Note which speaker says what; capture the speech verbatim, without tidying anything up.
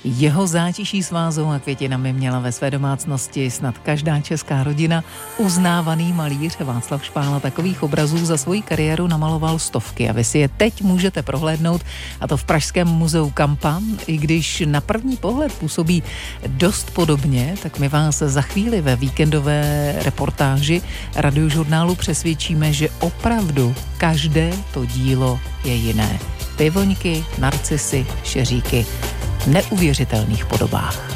Speaker 1: Jeho zátiší s vázou a květinami měla ve své domácnosti snad každá česká rodina. Uznávaný malíř Václav Špála takových obrazů za svoji kariéru namaloval stovky a vy si je teď můžete prohlédnout, a to v pražském muzeu Kampa. I když na první pohled působí dost podobně, tak my vás za chvíli ve víkendové reportáži Radiožurnálu přesvědčíme, že opravdu každé to dílo je jiné. Pivoňky, narcisy, šeříky v neuvěřitelných podobách.